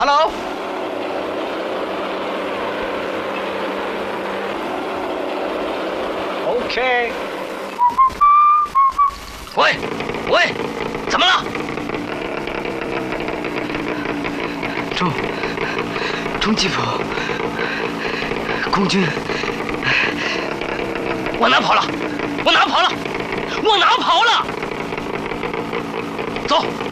Hello。OK。喂，怎么了？中吉普，空军，我哪跑了？走。